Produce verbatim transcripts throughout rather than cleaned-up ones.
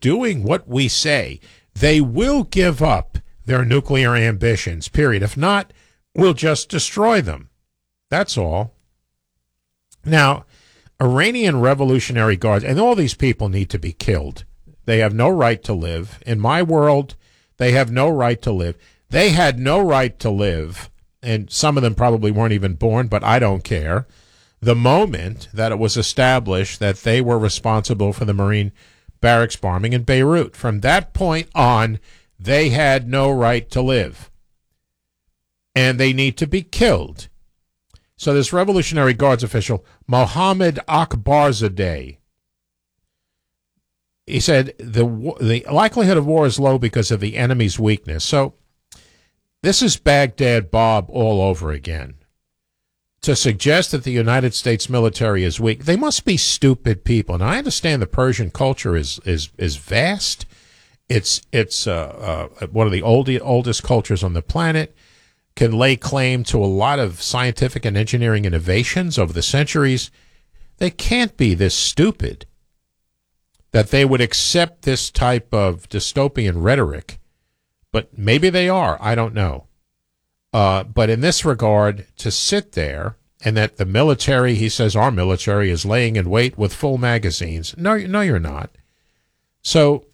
doing what we say, they will give up their nuclear ambitions, period. If not, we'll just destroy them. That's all. Now, Iranian Revolutionary Guards, and all these people need to be killed. They have no right to live. In my world, they have no right to live. They had no right to live, and some of them probably weren't even born, but I don't care. The moment that it was established that they were responsible for the Marine barracks bombing in Beirut, from that point on, they had no right to live. And they need to be killed. So this Revolutionary Guards official, Mohammed Akbarzadeh, he said the the likelihood of war is low because of the enemy's weakness. So this is Baghdad Bob all over again. To suggest that the United States military is weak, they must be stupid people. Now, I understand the Persian culture is is is vast. It's it's uh, uh, one of the old, oldest cultures on the planet, can lay claim to a lot of scientific and engineering innovations over the centuries. They can't be this stupid that they would accept this type of dystopian rhetoric. But maybe they are. I don't know. Uh, but in this regard, to sit there and that the military, he says our military is laying in wait with full magazines. No, no, you're not. So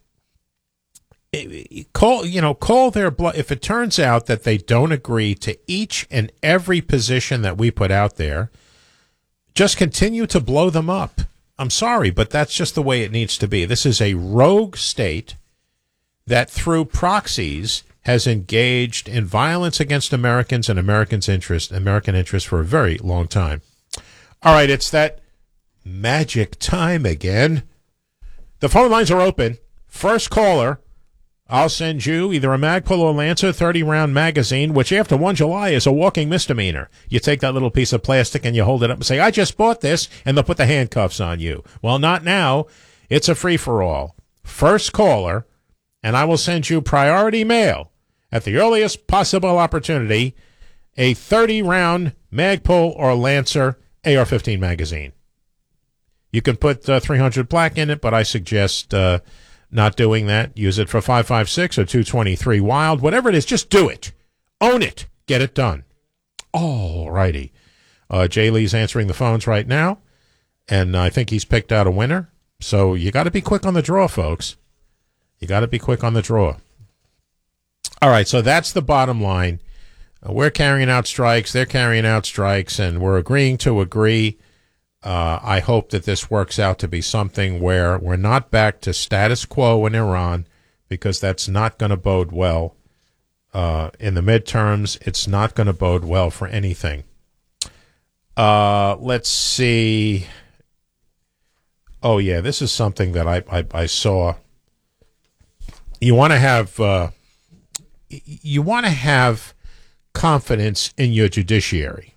call, you know, call their bluff. If it turns out that they don't agree to each and every position that we put out there, just continue to blow them up. I'm sorry, but that's just the way it needs to be. This is a rogue state that through proxies has engaged in violence against Americans and Americans' interest, American interests for a very long time. All right, it's that magic time again. The phone lines are open. First caller, I'll send you either a Magpul or Lancer thirty round magazine, which after First of July is a walking misdemeanor. You take that little piece of plastic and you hold it up and say, I just bought this, and they'll put the handcuffs on you. Well, not now. It's a free-for-all. First caller, and I will send you priority mail at the earliest possible opportunity, a thirty round Magpul or Lancer A R fifteen magazine. You can put uh, three hundred plaque in it, but I suggest uh, not doing that. Use it for five five six or two twenty-three Wild. Whatever it is, just do it. Own it. Get it done. All righty. Uh, Jay Lee's answering the phones right now, and I think he's picked out a winner. So you got to be quick on the draw, folks. You got to be quick on the draw. All right, so that's the bottom line. Uh, we're carrying out strikes. They're carrying out strikes, and we're agreeing to agree. Uh, I hope that this works out to be something where we're not back to status quo in Iran, because that's not going to bode well. Uh, in the midterms, it's not going to bode well for anything. Uh, let's see. Oh, yeah, this is something that I, I, I saw. You want to have uh, you want to have confidence in your judiciary.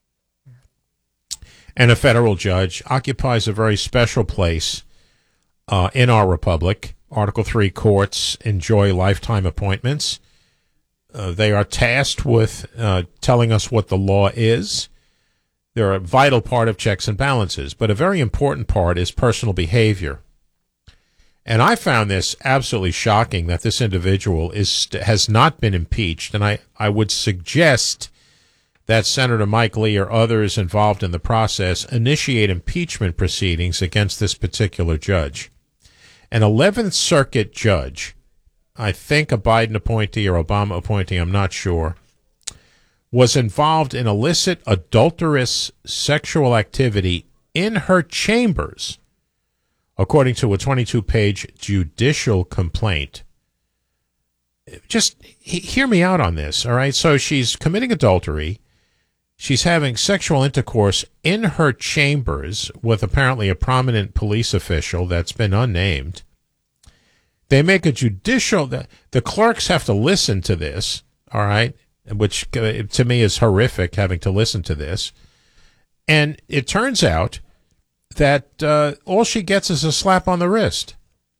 And a federal judge occupies a very special place uh, in our republic. Article three courts enjoy lifetime appointments. Uh, they are tasked with uh, telling us what the law is. They're a vital part of checks and balances, but a very important part is personal behavior. And I found this absolutely shocking that this individual is has not been impeached, and I, I would suggest that Senator Mike Lee or others involved in the process initiate impeachment proceedings against this particular judge. An eleventh Circuit judge, I think a Biden appointee or Obama appointee, I'm not sure, was involved in illicit, adulterous sexual activity in her chambers, according to a twenty-two page judicial complaint. Just hear me out on this, all right? So she's committing adultery. She's having sexual intercourse in her chambers with apparently a prominent police official that's been unnamed. They make a judicial, the, the clerks have to listen to this, all right, which uh, to me is horrific having to listen to this. And it turns out that uh, all she gets is a slap on the wrist,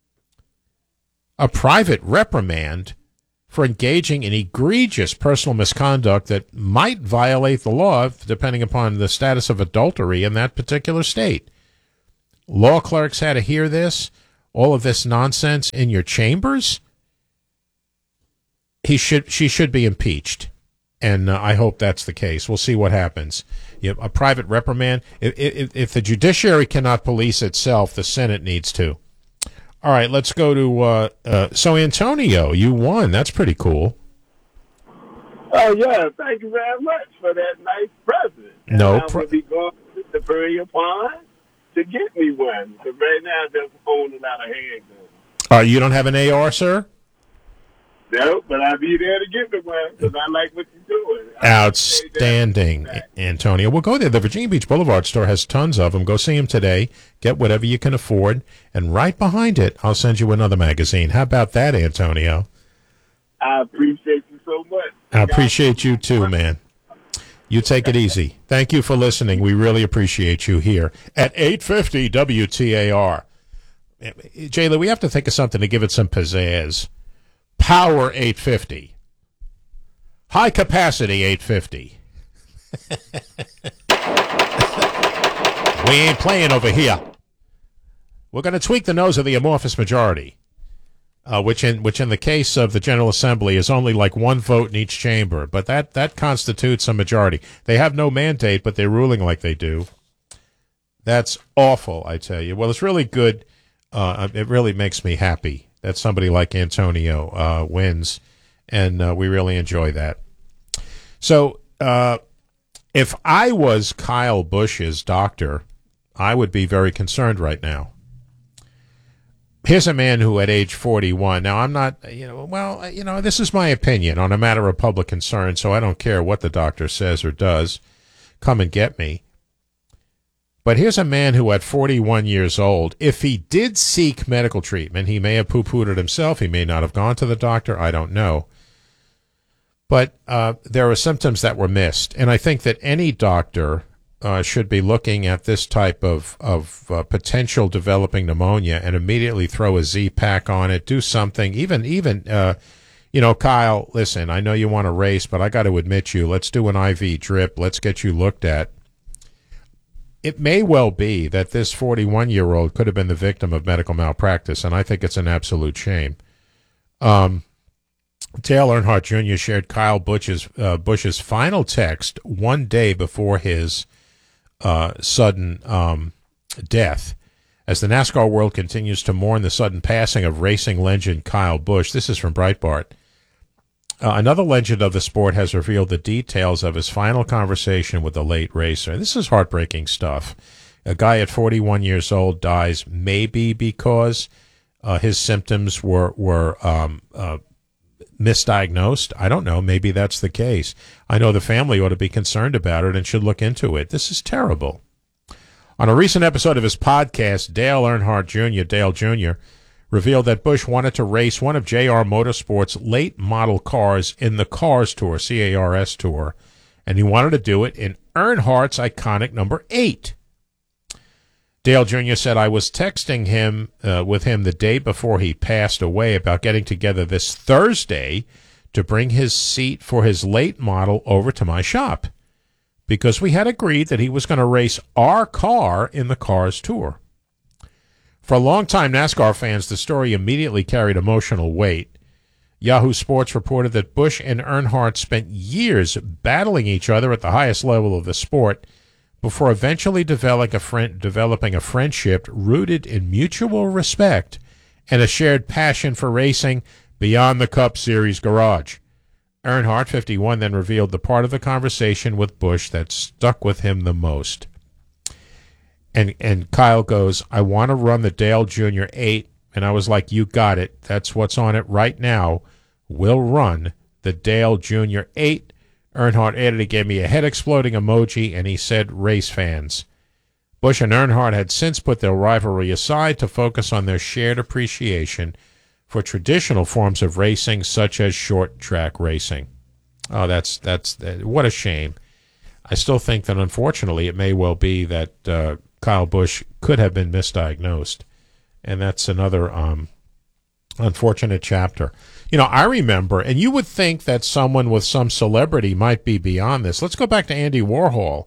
a private reprimand for engaging in egregious personal misconduct that might violate the law depending upon the status of adultery in that particular state. Law clerks had to hear this. all of this nonsense in your chambers, he should she should be impeached. And uh, I hope that's the case. We'll see what happens. You know, a private reprimand. If, if, if the judiciary cannot police itself, the Senate needs to. All right, let's go to, uh, uh, so Antonio, you won. That's pretty cool. Oh, yeah, thank you very much for that nice present. And No I'm going to be going to the Prairie Pond to get me one. Because right now, I'm just holding out a handgun. Uh, you don't have an A R, sir? No, but I'll be there to get the one because I like what you're doing. Outstanding, Antonio. Well, go there. The Virginia Beach Boulevard store has tons of them. Go see them today. Get whatever you can afford. And right behind it, I'll send you another magazine. How about that, Antonio? I appreciate you so much. I appreciate you too, man. You take it easy. Thank you for listening. We really appreciate you here at eight fifty W T A R. Jayla, we have to think of something to give it some pizzazz. Power eight fifty. High capacity eight fifty. We ain't playing over here. We're going to tweak the nose of the amorphous majority, uh, which in which in the case of the General Assembly is only like one vote in each chamber, but that, that constitutes a majority. They have no mandate, but they're ruling like they do. That's awful, I tell you. Well, it's really good. Uh, it really makes me happy that somebody like Antonio uh, wins, and uh, we really enjoy that. So uh, if I was Kyle Busch's doctor, I would be very concerned right now. Here's a man who at age forty-one, now I'm not, you know, well, you know, this is my opinion on a matter of public concern, so I don't care what the doctor says or does. Come and get me. But here's a man who at forty-one years old, if he did seek medical treatment, he may have poo-pooed it himself. He may not have gone to the doctor. I don't know. But uh, there are symptoms that were missed. And I think that any doctor uh, should be looking at this type of, of uh, potential developing pneumonia and immediately throw a Z-Pack on it, do something. Even, even uh, you know, Kyle, listen, I know you want to race, but I got to admit you, let's do an I V drip. Let's get you looked at. It may well be that this forty-one-year-old could have been the victim of medical malpractice, and I think it's an absolute shame. Um, Dale Earnhardt Junior shared Kyle Busch's, uh, Busch's final text one day before his uh, sudden um, death. As the NASCAR world continues to mourn the sudden passing of racing legend Kyle Busch, this is from Breitbart. Uh, another legend of the sport has revealed the details of his final conversation with the late racer. This is heartbreaking stuff. A guy at forty-one years old dies maybe because uh, his symptoms were were um, uh, misdiagnosed. I don't know. Maybe that's the case. I know the family ought to be concerned about it and should look into it. This is terrible. On a recent episode of his podcast, Dale Earnhardt Junior, Dale Junior, revealed that Busch wanted to race one of J R Motorsports' late model cars in the Cars Tour, C A R S Tour, and he wanted to do it in Earnhardt's iconic number eight. Dale Junior said, I was texting him uh, with him the day before he passed away about getting together this Thursday to bring his seat for his late model over to my shop because we had agreed that he was going to race our car in the Cars Tour. For a long-time NASCAR fans, the story immediately carried emotional weight. Yahoo Sports reported that Busch and Earnhardt spent years battling each other at the highest level of the sport before eventually developing a, friend, developing a friendship rooted in mutual respect and a shared passion for racing beyond the Cup Series garage. Earnhardt, fifty-one, then revealed the part of the conversation with Busch that stuck with him the most. And and Kyle goes, I want to run the Dale Junior eight. And I was like, you got it. That's what's on it right now. We'll run the Dale Junior eight. Earnhardt added, he gave me a head-exploding emoji, and he said, race fans. Busch and Earnhardt had since put their rivalry aside to focus on their shared appreciation for traditional forms of racing, such as short-track racing. Oh, that's, that's, what a shame. I still think that, unfortunately, it may well be that uh, Kyle Busch could have been misdiagnosed, and that's another um, unfortunate chapter. You know, I remember, and you would think that someone with some celebrity might be beyond this. Let's go back to Andy Warhol.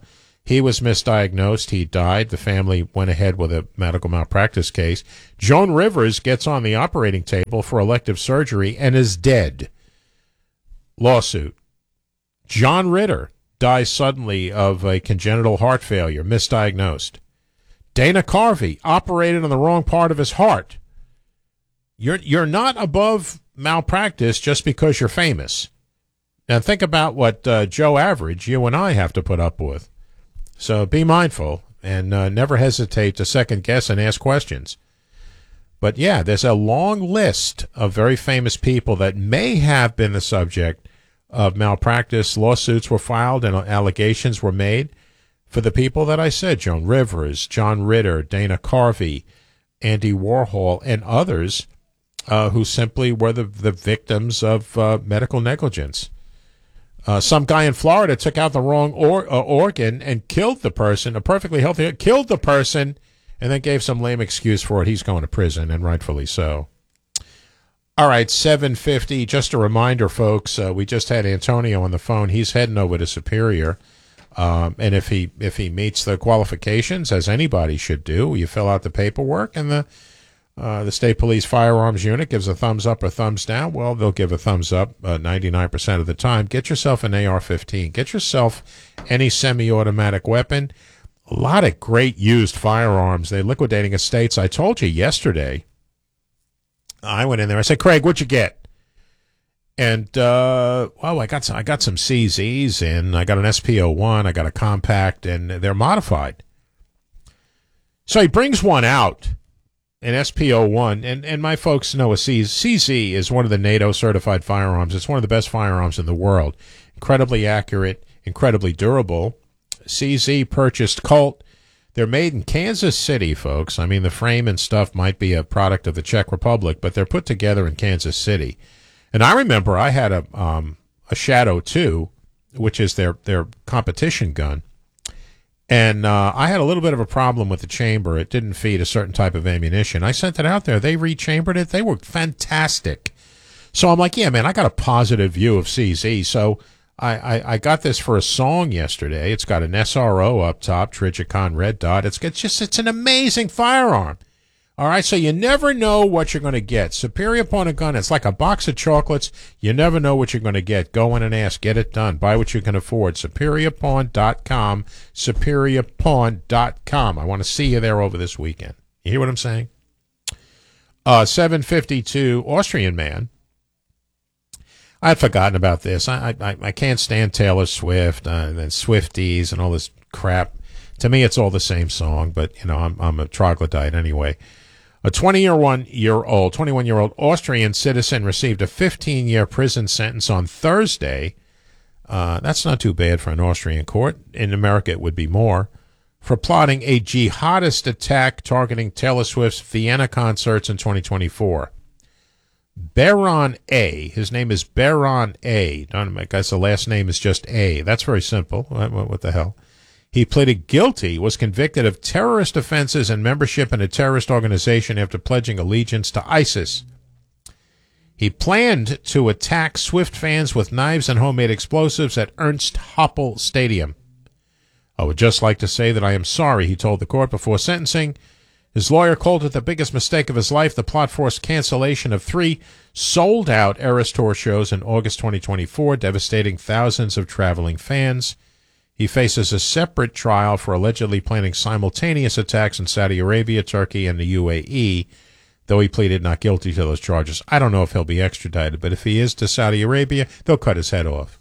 He was misdiagnosed. He died. The family went ahead with a medical malpractice case. Joan Rivers gets on the operating table for elective surgery and is dead. Lawsuit. John Ritter dies suddenly of a congenital heart failure, misdiagnosed. Dana Carvey operated on the wrong part of his heart. You're you're not above malpractice just because you're famous. Now think about what uh, Joe Average, you and I, have to put up with. So be mindful and uh, never hesitate to second guess and ask questions. But yeah, there's a long list of very famous people that may have been the subject of malpractice. Lawsuits were filed and allegations were made for the people that I said: Joan Rivers, John Ritter, Dana Carvey, Andy Warhol, and others uh, who simply were the, the victims of uh, medical negligence. Uh, some guy in Florida took out the wrong or, uh, organ and killed the person, a perfectly healthy, killed the person, and then gave some lame excuse for it. He's going to prison, and rightfully so. All right, seven fifty. Just a reminder, folks, uh, we just had Antonio on the phone. He's heading over to Superior, um, and if he if he meets the qualifications, as anybody should do, you fill out the paperwork, and the Uh, the State Police Firearms Unit gives a thumbs up or thumbs down. Well, they'll give a thumbs up uh, ninety-nine percent of the time. Get yourself an A R fifteen. Get yourself any semi-automatic weapon. A lot of great used firearms. They're liquidating estates. I told you yesterday, I went in there. I said, Craig, what'd you get? And, uh, well, I got some, I got some C Zs in. I got an S P O one. I got a compact, and they're modified. So he brings one out. An S P O one, and, and my folks know a C Z is one of the NATO-certified firearms. It's one of the best firearms in the world. Incredibly accurate, incredibly durable. C Z purchased Colt. They're made in Kansas City, folks. I mean, the frame and stuff might be a product of the Czech Republic, but they're put together in Kansas City. And I remember I had a um, a Shadow two, which is their, their competition gun. And uh, I had a little bit of a problem with the chamber. It didn't feed a certain type of ammunition. I sent it out there. They rechambered it. They were fantastic. So I'm like, yeah, man, I got a positive view of C Z. So I, I, I got this for a song yesterday. It's got an S R O up top, Trijicon Red Dot. It's, it's just, it's an amazing firearm. All right, so you never know what you're going to get. Superior Pawn and Gun, it's like a box of chocolates. You never know what you're going to get. Go in and ask. Get it done. Buy what you can afford. Superior Pawn dot com. Superior Pawn dot com. I want to see you there over this weekend. You hear what I'm saying? Uh, seven fifty-two, Austrian man. I'd forgotten about this. I I, I can't stand Taylor Swift uh, and then Swifties and all this crap. To me, it's all the same song, but, you know, I'm, I'm a troglodyte anyway. A twenty-one-year-old, twenty-one-year-old Austrian citizen received a fifteen-year prison sentence on Thursday. Uh, that's not too bad for an Austrian court. In America, it would be more. For plotting a jihadist attack targeting Taylor Swift's Vienna concerts in twenty twenty-four. Baron A. His name is Baron A. I guess the last name is just A. That's very simple. What, what, what the hell? He pleaded guilty, was convicted of terrorist offenses and membership in a terrorist organization after pledging allegiance to ISIS. He planned to attack Swift fans with knives and homemade explosives at Ernst Happel Stadium. I would just like to say that I am sorry, he told the court before sentencing. His lawyer called it the biggest mistake of his life. The plot forced cancellation of three sold-out Eras Tour shows in August twenty twenty-four, devastating thousands of traveling fans. He faces a separate trial for allegedly planning simultaneous attacks in Saudi Arabia, Turkey, and the U A E, though he pleaded not guilty to those charges. I don't know if he'll be extradited, but if he is to Saudi Arabia, they'll cut his head off.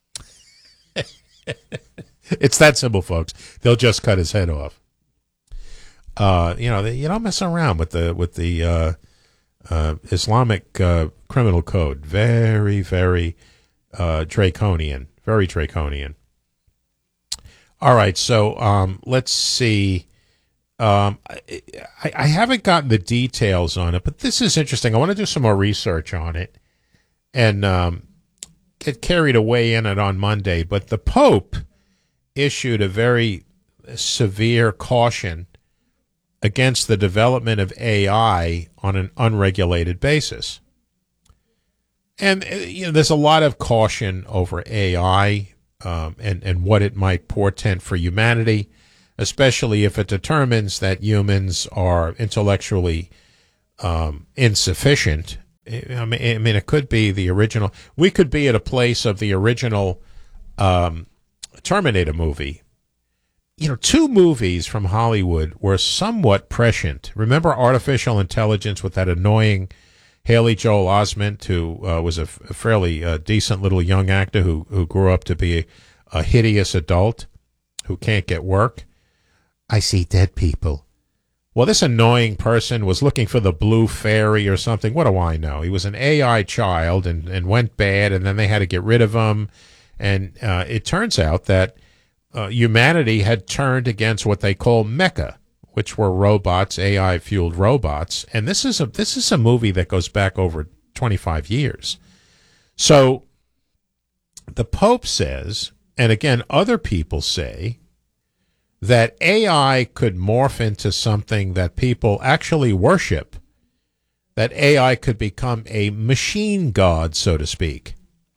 It's that simple, folks. They'll just cut his head off. Uh, you know, they, you don't mess around with the with the uh, uh, Islamic uh, criminal code. Very, very uh, draconian. Very draconian. All right, so um, let's see. Um, I, I haven't gotten the details on it, but this is interesting. I want to do some more research on it and um, get carried away in it on Monday. But the Pope issued a very severe caution against the development of A I on an unregulated basis. And you know, there's a lot of caution over A I um, and, and what it might portend for humanity, especially if it determines that humans are intellectually um, insufficient. I mean, I mean, it could be the original. We could be at a place of the original um, Terminator movie. You know, two movies from Hollywood were somewhat prescient. Remember Artificial Intelligence with that annoying Haley Joel Osment, who uh, was a, f- a fairly uh, decent little young actor who, who grew up to be a, a hideous adult who can't get work? I see dead people. Well, this annoying person was looking for the blue fairy or something. What do I know? He was an A I child and, and went bad, and then they had to get rid of him. And uh, it turns out that uh, humanity had turned against what they call mecha, which were robots, A I-fueled robots. And this is a this is a movie that goes back over twenty-five years. So the Pope says, and again, other people say, that A I could morph into something that people actually worship, that A I could become a machine god, so to speak.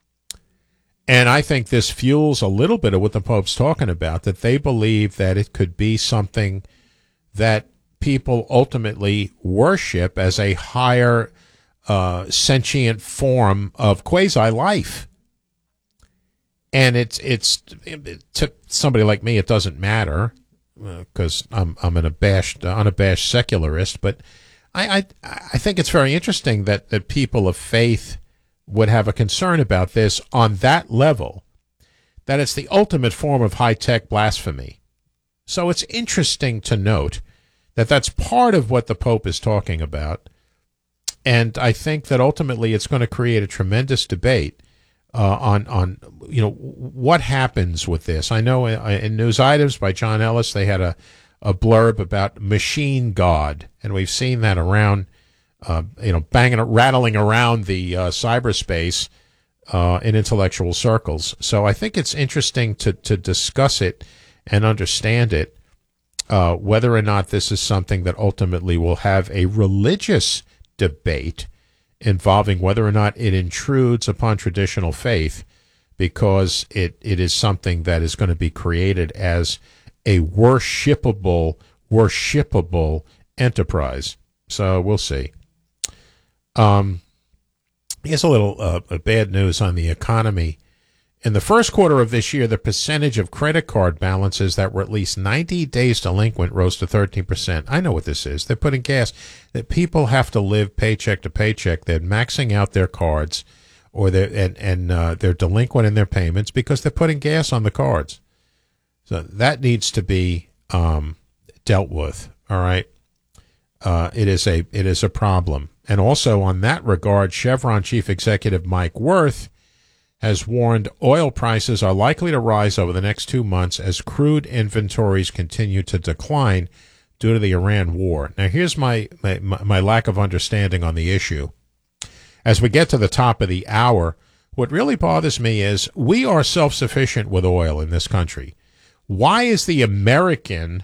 And I think this fuels a little bit of what the Pope's talking about, that they believe that it could be something that people ultimately worship as a higher uh, sentient form of quasi-life. And it's it's to somebody like me, it doesn't matter because uh, I'm I'm an abashed, unabashed secularist. But I, I I think it's very interesting that that people of faith would have a concern about this on that level, that it's the ultimate form of high-tech blasphemy. So it's interesting to note that that's part of what the Pope is talking about, and I think that ultimately it's going to create a tremendous debate uh, on on you know what happens with this. I know in, in News Items by John Ellis they had a a blurb about machine god, and we've seen that around. Uh, you know, banging, rattling around the uh, cyberspace uh, in intellectual circles. So I think it's interesting to to discuss it and understand it, uh, whether or not this is something that ultimately will have a religious debate involving whether or not it intrudes upon traditional faith, because it, it is something that is going to be created as a worshipable, worshipable enterprise. So we'll see. Um, here's a little uh, bad news on the economy. In the first quarter of this year, the percentage of credit card balances that were at least ninety days delinquent rose to thirteen percent. I know what this is. They're putting gas. That people have to live paycheck to paycheck. They're maxing out their cards, or they're and and uh, they're delinquent in their payments because they're putting gas on the cards. So that needs to be um, dealt with. All right, uh, it is a it is a problem. And also on that regard, Chevron chief executive Mike Wirth has warned oil prices are likely to rise over the next two months as crude inventories continue to decline due to the Iran war. Now, here's my, my, my lack of understanding on the issue. As we get to the top of the hour, what really bothers me is we are self-sufficient with oil in this country. Why is the American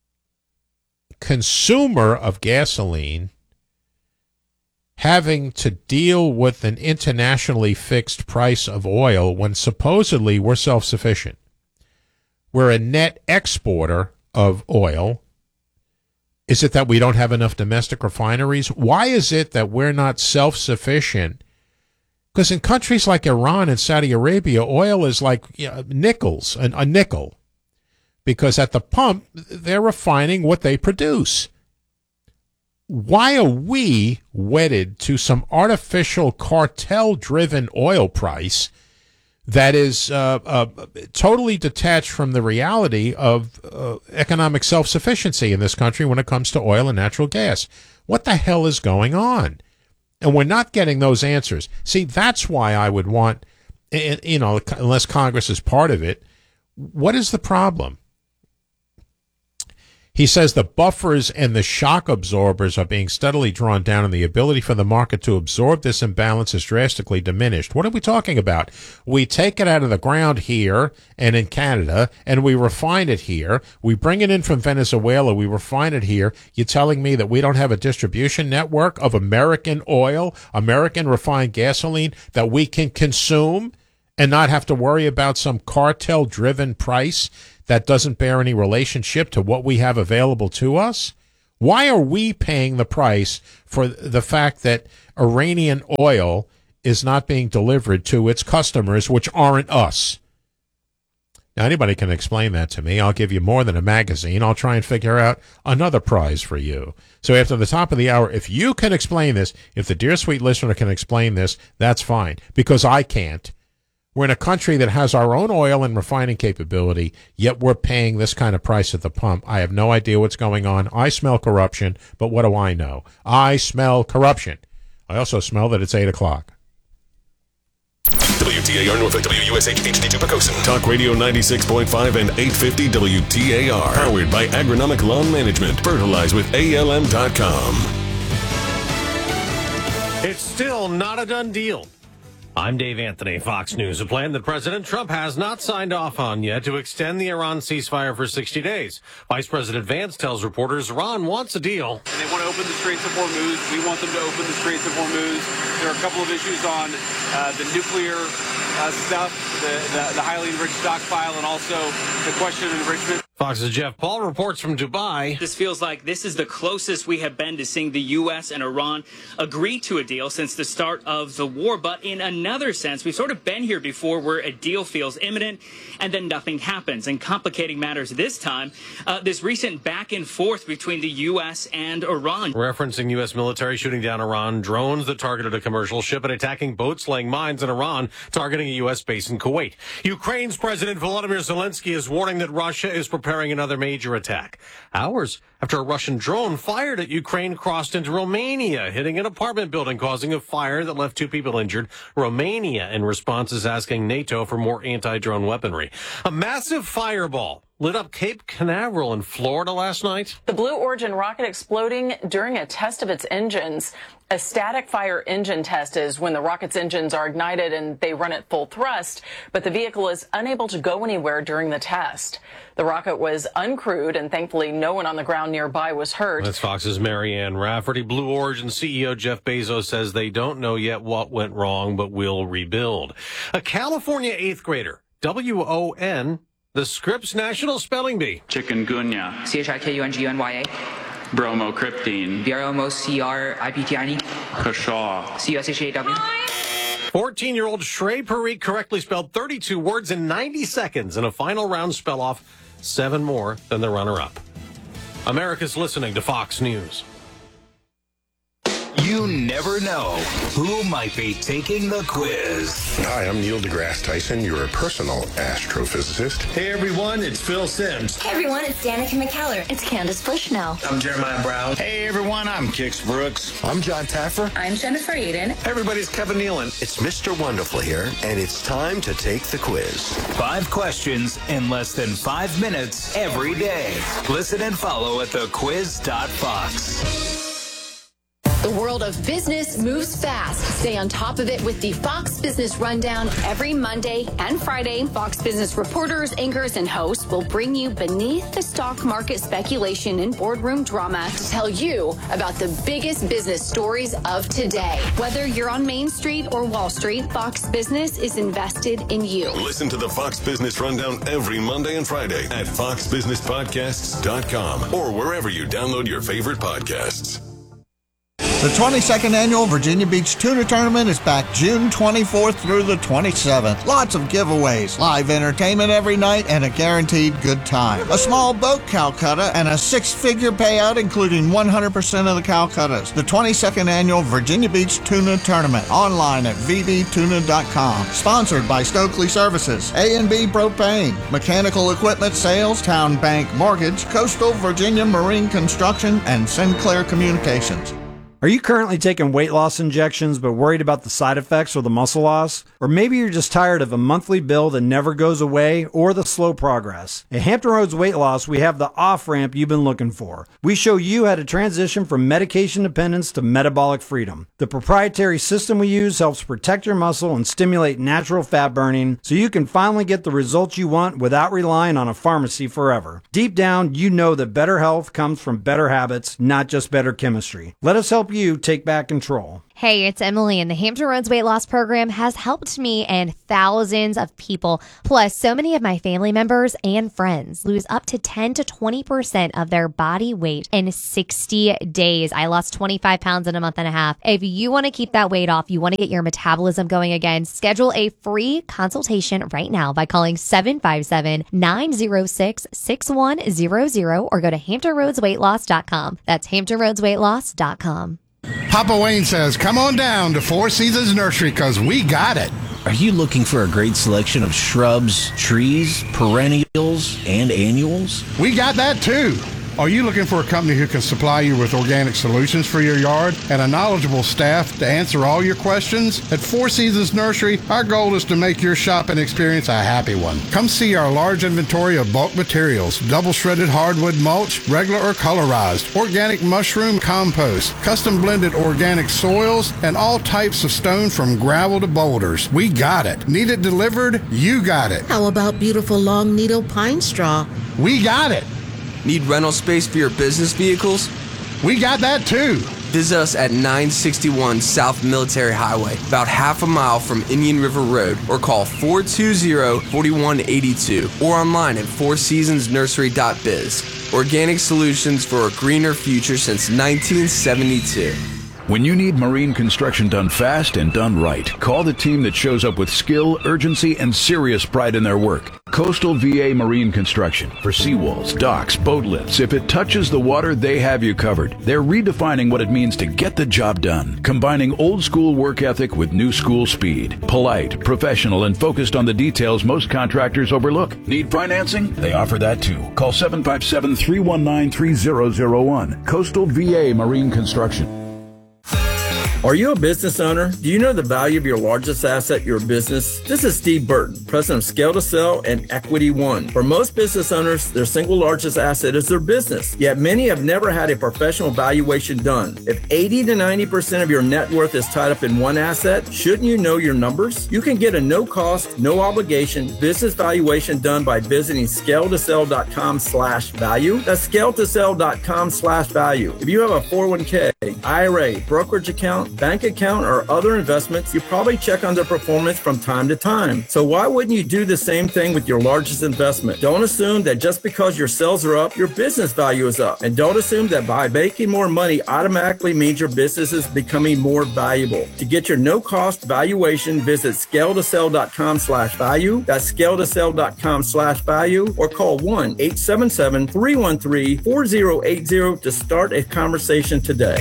consumer of gasoline having to deal with an internationally fixed price of oil when supposedly we're self-sufficient? We're a net exporter of oil. Is it that we don't have enough domestic refineries? Why is it that we're not self-sufficient? Because in countries like Iran and Saudi Arabia, oil is like you know, nickels, a, a nickel. Because at the pump, they're refining what they produce. Why are we wedded to some artificial cartel-driven oil price that is uh, uh, totally detached from the reality of uh, economic self-sufficiency in this country when it comes to oil and natural gas? What the hell is going on? And we're not getting those answers. See, that's why I would want, you know, unless Congress is part of it, what is the problem? He says the buffers and the shock absorbers are being steadily drawn down, and the ability for the market to absorb this imbalance is drastically diminished. What are we talking about? We take it out of the ground here and in Canada, and we refine it here. We bring it in from Venezuela. We refine it here. You're telling me that we don't have a distribution network of American oil, American refined gasoline that we can consume and not have to worry about some cartel-driven price that doesn't bear any relationship to what we have available to us? Why are we paying the price for the fact that Iranian oil is not being delivered to its customers, which aren't us? Now, anybody can explain that to me. I'll give you more than a magazine. I'll try and figure out another prize for you. So after the top of the hour, if you can explain this, if the dear sweet listener can explain this, that's fine, because I can't. We're in a country that has our own oil and refining capability, yet we're paying this kind of price at the pump. I have no idea what's going on. I smell corruption, but what do I know? I smell corruption. I also smell that it's eight o'clock. W T A R Norfolk, W U S H, H D two Pocosin. Talk Radio ninety-six point five and eight fifty W T A R. Powered by Agronomic Lawn Management. Fertilize with A L M dot com. It's still not a done deal. I'm Dave Anthony, Fox News. A plan that President Trump has not signed off on yet to extend the Iran ceasefire for sixty days. Vice President Vance tells reporters Iran wants a deal. And they want to open the Straits of Hormuz. We want them to open the Straits of Hormuz. There are a couple of issues on uh, the nuclear uh, stuff, the, the, the highly enriched stockpile, and also the question of enrichment. Fox's Jeff Paul reports from Dubai. This feels like this is the closest we have been to seeing the U S and Iran agree to a deal since the start of the war. But in another sense, we've sort of been here before where a deal feels imminent and then nothing happens. And complicating matters this time, uh, this recent back and forth between the U S and Iran. Referencing U S military shooting down Iran drones that targeted a commercial ship and attacking boats laying mines in Iran, targeting a U S base in Kuwait. Ukraine's President Volodymyr Zelensky is warning that Russia is preparing another major attack. Hours after a Russian drone fired at Ukraine crossed into Romania, hitting an apartment building, causing a fire that left two people injured. Romania, in response, is asking NATO for more anti-drone weaponry. A massive fireball lit up Cape Canaveral in Florida last night. The Blue Origin rocket exploding during a test of its engines. A static fire engine test is when the rocket's engines are ignited and they run at full thrust, but the vehicle is unable to go anywhere during the test. The rocket was uncrewed, and thankfully no one on the ground nearby was hurt. That's Fox's Marianne Rafferty. Blue Origin C E O Jeff Bezos says they don't know yet what went wrong, but will rebuild. A California eighth grader, W O N, the Scripps National Spelling Bee. Chikungunya. C H I K U N G U N Y A. Bromocriptine. B R O M O C R I P T I N E. Kashaw. C U S H A W. fourteen-year-old Shrey Parikh correctly spelled thirty-two words in ninety seconds in a final round spell-off, seven more than the runner-up. America's listening to Fox News. You never know who might be taking the quiz. Hi, I'm Neil deGrasse Tyson, your personal astrophysicist. Hey everyone, it's Phil Simms. Hey everyone, it's Danica McKellar. It's Candace Bushnell. I'm Jeremiah Brown. Hey everyone, I'm Kix Brooks. I'm John Taffer. I'm Jennifer Eden. Hey everybody, it's Kevin Nealon. It's Mister Wonderful here, and it's time to take the quiz. Five questions in less than five minutes every day. Listen and follow at the quiz dot fox. The world of business moves fast. Stay on top of it with the Fox Business Rundown every Monday and Friday. Fox Business reporters, anchors, and hosts will bring you beneath the stock market speculation and boardroom drama to tell you about the biggest business stories of today. Whether you're on Main Street or Wall Street, Fox Business is invested in you. Listen to the Fox Business Rundown every Monday and Friday at fox business podcasts dot com or wherever you download your favorite podcasts. The twenty-second Annual Virginia Beach Tuna Tournament is back June twenty-fourth through the twenty-seventh. Lots of giveaways, live entertainment every night, and a guaranteed good time. A small boat Calcutta and a six-figure payout including one hundred percent of the Calcuttas. The twenty-second Annual Virginia Beach Tuna Tournament, online at v b tuna dot com. Sponsored by Stokely Services, A and B Propane, Mechanical Equipment Sales, Town Bank Mortgage, Coastal Virginia Marine Construction, and Sinclair Communications. Are you currently taking weight loss injections but worried about the side effects or the muscle loss? Or maybe you're just tired of a monthly bill that never goes away or the slow progress. At Hampton Roads Weight Loss, we have the off-ramp you've been looking for. We show you how to transition from medication dependence to metabolic freedom. The proprietary system we use helps protect your muscle and stimulate natural fat burning so you can finally get the results you want without relying on a pharmacy forever. Deep down, you know that better health comes from better habits, not just better chemistry. Let us help you take back control. Hey, it's Emily, and the Hampton Roads Weight Loss Program has helped me and thousands of people. Plus, so many of my family members and friends lose up to ten to twenty percent of their body weight in sixty days. I lost twenty-five pounds in a month and a half. If you want to keep that weight off, you want to get your metabolism going again, schedule a free consultation right now by calling seven five seven, nine zero six, six one zero zero or go to hampton roads weight loss dot com. That's hampton roads weight loss dot com. Papa Wayne says, come on down to Four Seasons Nursery because we got it. Are you looking for a great selection of shrubs, trees, perennials, and annuals? We got that too. Are you looking for a company who can supply you with organic solutions for your yard and a knowledgeable staff to answer all your questions? At Four Seasons Nursery, our goal is to make your shopping experience a happy one. Come see our large inventory of bulk materials, double shredded hardwood mulch, regular or colorized, organic mushroom compost, custom blended organic soils, and all types of stone from gravel to boulders. We got it. Need it delivered? You got it. How about beautiful long needle pine straw? We got it. Need rental space for your business vehicles? We got that too. Visit us at nine sixty-one South Military Highway, about half a mile from Indian River Road, or call four two zero, four one eight two or online at four seasons nursery dot biz. Organic solutions for a greener future since nineteen seventy-two. When you need marine construction done fast and done right, call the team that shows up with skill, urgency, and serious pride in their work. Coastal V A Marine Construction. For seawalls, docks, boat lifts, if it touches the water, they have you covered. They're redefining what it means to get the job done, combining old school work ethic with new school speed. Polite, professional, and focused on the details most contractors overlook. Need financing? They offer that too. Call seven five seven, three one nine, three zero zero one. Coastal V A Marine Construction. Are you a business owner? Do you know the value of your largest asset, your business? This is Steve Burton, president of Scale to Sell and Equity One. For most business owners, their single largest asset is their business. Yet many have never had a professional valuation done. If eighty to ninety percent of your net worth is tied up in one asset, shouldn't you know your numbers? You can get a no-cost, no-obligation business valuation done by visiting scale to sell dot com slash value. That's scale to sell dot com slash value. If you have a four oh one k, I R A, brokerage account, bank account, or other investments, you probably check on their performance from time to time. So why wouldn't you do the same thing with your largest investment? Don't assume that just because your sales are up, your business value is up. And don't assume that by making more money automatically means your business is becoming more valuable. To get your no-cost valuation, visit scale to sell dot com slash value. That's scale to sell dot com slash value or call one eight seven seven, three one three, four zero eight zero to start a conversation today.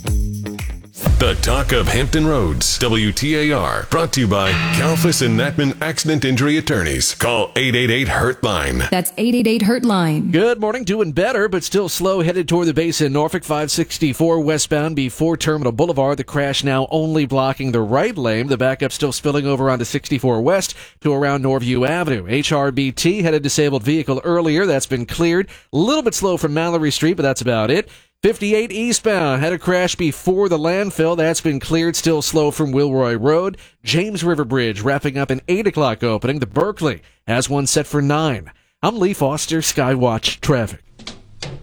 The Talk of Hampton Roads, W T A R, brought to you by Kalfas and Natman Accident Injury Attorneys. Call eight eight eight, hurt line. That's eight eight eight, hurt line. Good morning. Doing better, but still slow, headed toward the base in Norfolk, five sixty-four westbound before Terminal Boulevard. The crash now only blocking the right lane. The backup still spilling over onto sixty-four west to around Norview Avenue. H R B T had a disabled vehicle earlier. That's been cleared. A little bit slow from Mallory Street, but that's about it. fifty-eight eastbound had a crash before the landfill. That's been cleared. Still slow from Wilroy Road. James River Bridge wrapping up an eight o'clock opening. The Berkeley has one set for nine. I'm Lee Foster, Skywatch Traffic.